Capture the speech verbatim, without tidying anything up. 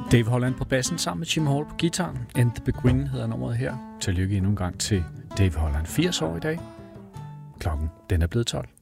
Dave Holland på bassen sammen med Jim Hall på guitaren. And the Begin hedder nummeret her. Tillykke endnu en gang til Dave Holland, firs år i dag. Klokken den er blevet tolv.